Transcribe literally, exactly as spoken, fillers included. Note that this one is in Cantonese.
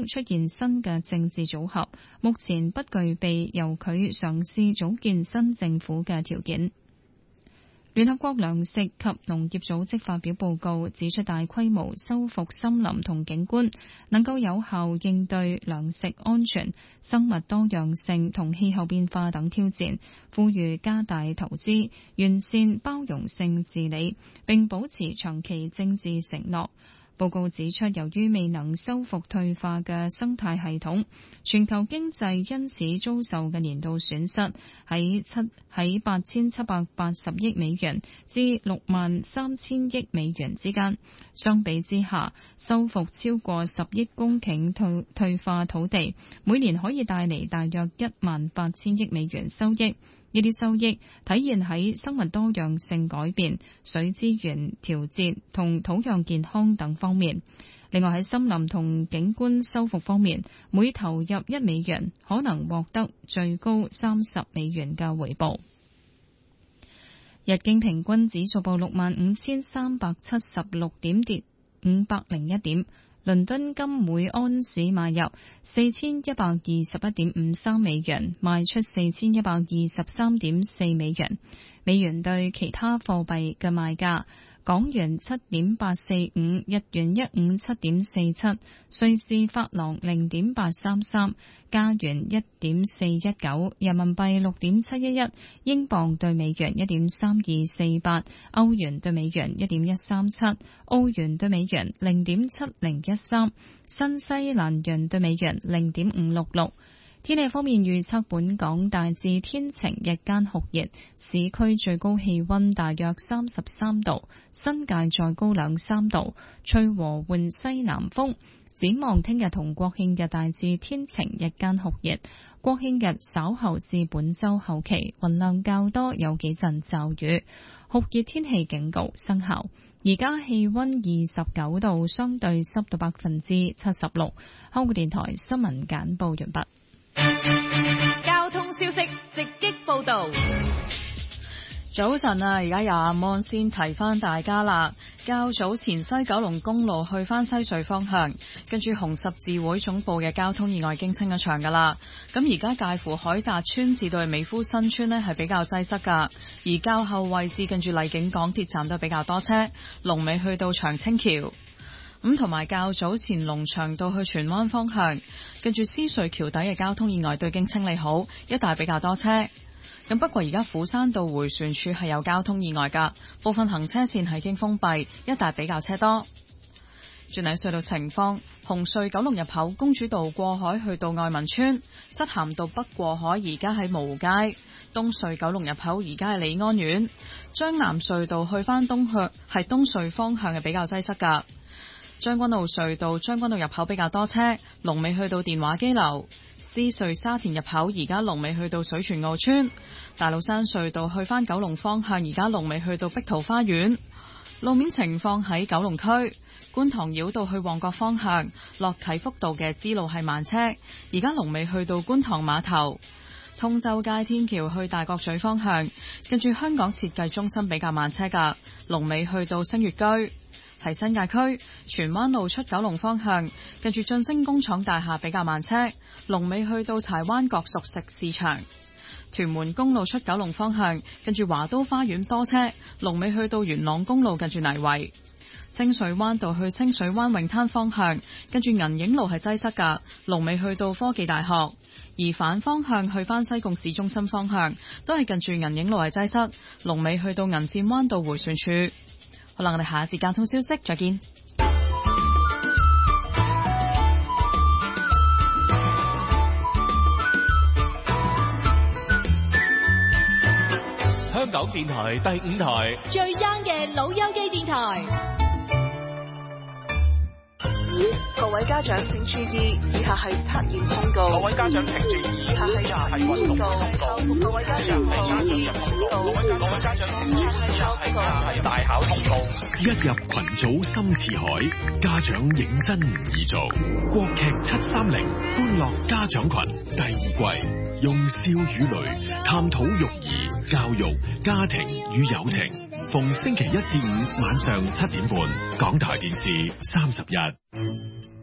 中出現新嘅政治組合，目前不具備由佢嘗試組建新政府嘅條件。聯合國糧食及農業組織發表報告，指出大規模修復森林同景觀能夠有效應對糧食安全、生物多樣性同氣候變化等挑戰，呼籲加大投資、完善包容性治理，並保持長期政治承諾。報告指出，由於未能修復退化嘅生態系統，全球經濟因此遭受嘅年度損失喺七喺八千七百八十億美元至六萬三千億美元之間。相比之下，修復超過十億公頃退退化土地，每年可以帶嚟大約一萬八千億美元收益。呢啲收益體現喺生物多樣性改變、水資源調節同土壤健康等方面。另外喺森林同景觀修復方面，每投入一美元可能獲得最高三十美元嘅回報。日經平均指數報六萬五千三百七十六點，跌五百零一點。倫敦金每安士買入四千一百二十一點五三美元，賣出四千一百二十三點四美元。美元對其他貨幣嘅賣價：港元七點八四五，日元一五七點四七，瑞士法郎零點八三三，加元一點四一九，人民幣六點七一一，英鎊對美元一點三二四八，歐元對美元一點一三七，澳元對美元零點七零一三，新西蘭元對美元零點五六六。天氣方面預測，本港大致天晴，日間酷熱，市區最高氣溫大約三十三度，新界再高兩三度，吹和緩西南風。展望聽日同國慶日大致天晴，日間酷熱，國慶日稍後至本週後期雲量較多，有幾陣驟雨，酷熱天氣警告生效。而家氣溫二十九度，相對濕度百分之七十六。香港電台新聞簡報完畢。 交通消息直擊報道。 早晨啊，而家由阿 Mon 先提翻大家啦。較早前西九龍公路去翻西隧方向，跟住紅十字會總部嘅交通意外經清咗場噶啦。咁而家介乎海達邨至到美孚新村呢係比較擠塞噶，而較後位置跟住荔景港鐵站都比較多車，龍尾去到長青橋。咁同埋較早前龍翔道去荃灣方向，跟住獅隧橋底嘅交通意外都已經清理好，一帶比較多車。咁不過而家斧山道迴旋處係有交通意外㗎，部分行車線係已經封閉，一帶比較車多。轉嚟隧道情況，紅隧九龍入口公主道過海去到愛民村，漆咸道北過海而家喺蕪湖街，東隧九龍入口而家係利安苑，將南隧道去返東向係東隧方向係比較擠塞㗎。將軍澳隧道將軍澳入口比較多車，龍尾去到電話機樓。獅隧沙田入口而家龍尾去到水泉澳村，大老山隧道去返九龍方向而家龍尾去到碧桃花園。路面情況喺九龍區觀塘繞道去旺角方向，落啟福道嘅支路係慢車，而家龍尾去到觀塘碼頭。通州街天橋去大角咀方向，跟住香港設計中心比較慢車㗎，龍尾去到星月居。喺新界區荃灣路出九龍方向，近住晉升工廠大廈比較慢車，龍尾去到柴灣角熟食市場。屯門公路出九龍方向，近住華都花園多車，龍尾去到元朗公路近住泥圍。清水灣道去清水灣泳灘方向，近住銀影路係擠塞㗎，龍尾去到科技大學。而反方向去返西貢市中心方向，都係近住銀影路係擠塞，龍尾去到銀線灣道迴旋處。好啦，我哋下一節交通消息再見。 香港電台第五台最 young 嘅老友記電台。 各位家長請注意，以下係測驗通告。 各位家長請注意， 以下係運動通告。各位家長請注意，各位家長請注意，以下係大考通告。 一入群組深似海，家長認真唔易做。國劇七三零歡樂家長群第二季，用笑與淚探討育兒、教育、家庭與友情。逢星期一至五晚上七點半，港台電視三十一。